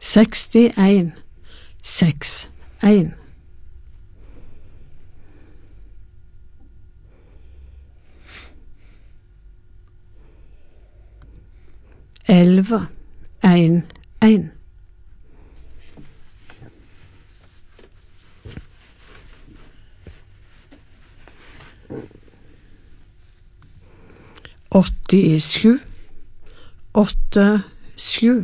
61 61 11 1 1 87 8 7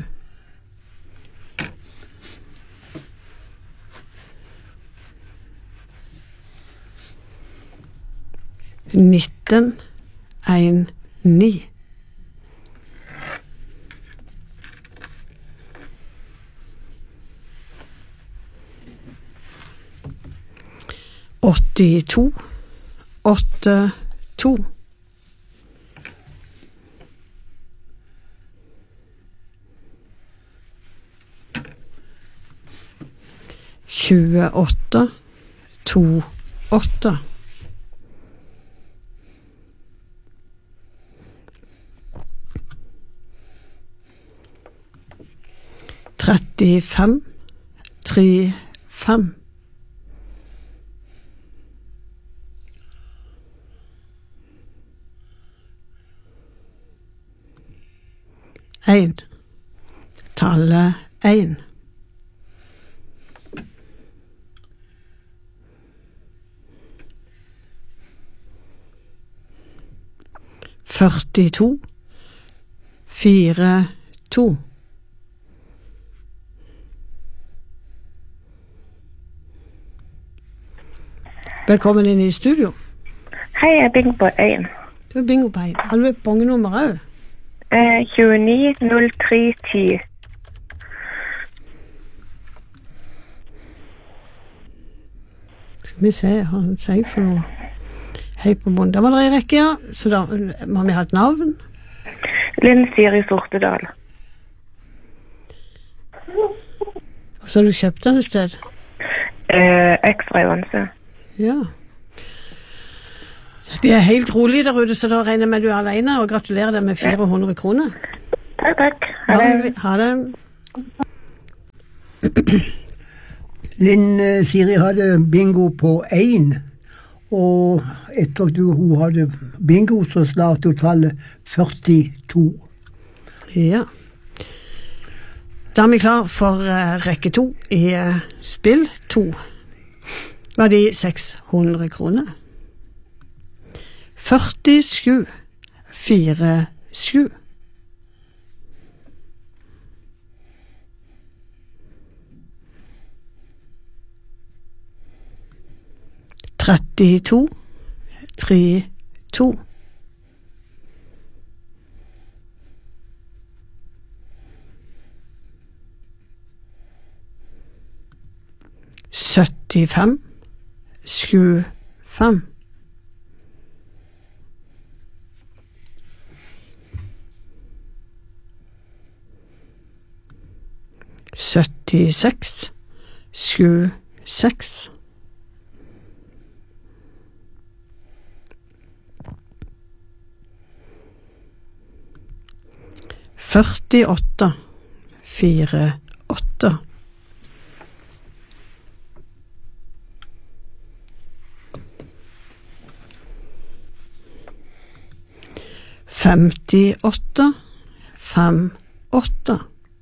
19 1 9 82 8 2 28 2 8 35 3 5 1 tallet 1 42 4 2 Velkommen inn i studio. Hei, jeg er bingo på 1. Du er bingo på 1. Har du et bongenummer også? 29 03 10. Skal vi se, han sier for noe. Hei på bunnen. Da var det en rekke, ja. Så da må vi ha et navn. Linn Siri Sortedal. Og så har du kjøpt den et sted? Ekstra i Vanse. Ja. Det er helt rolig der ute, så da regner jeg med du er alene, og gratulerer deg med 400 kroner. Takk, takk. Ha det. Ha det. Linn Siri hadde bingo på 1, og etter at hun hadde bingo, så slarte hun tallet 42. Ja. Da er vi klar for rekke 2 i spill 2. Var de 600 kroner. 47 4 7 32 3 2 75 7 5 76 7 6 48 4 8 58 5 8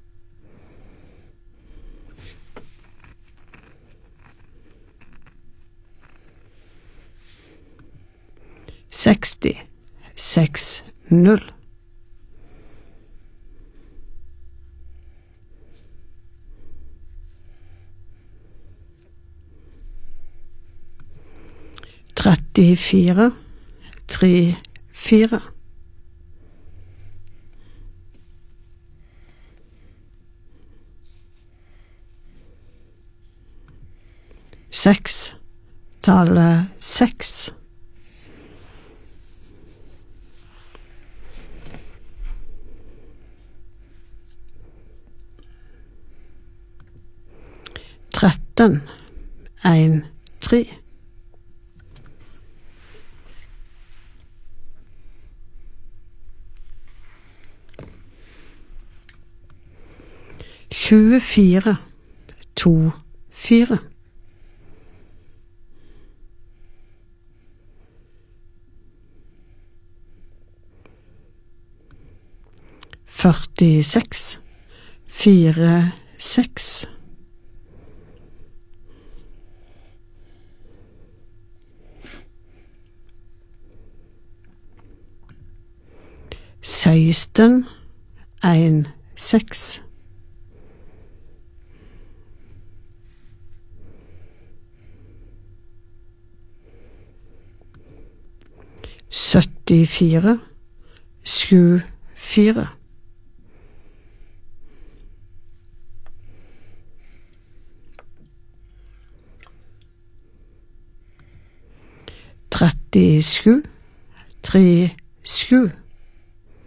60 6 0 34 3 4 6 tallet 6 13 1 3 20 24 24 46 46 16 16 74 74 37 37